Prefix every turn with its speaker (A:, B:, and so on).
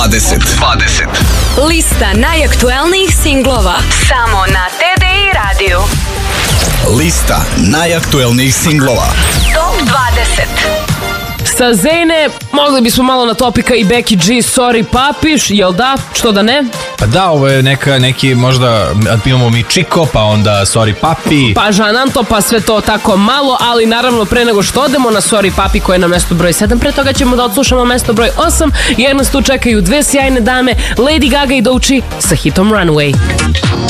A: Lista najaktuelnijih singlova samo na TDI radiju.
B: Lista najaktuelnijih singlova
A: Top 20.
C: Sa Zene mogli bismo malo na topika i Becky G, Sorry Papiš, jel da? Što da ne?
D: Pa da, ovo je neki možda, imamo mi Čiko, pa onda Sorry Papi.
C: Pa Žananto, pa sve to tako malo, ali naravno pre nego što odemo na Sorry Papi koje je na mesto broj 7, pre toga ćemo da odslušamo mesto broj 8, jer nas tu čekaju dve sjajne dame, Lady Gaga i Doechii sa hitom Runaway.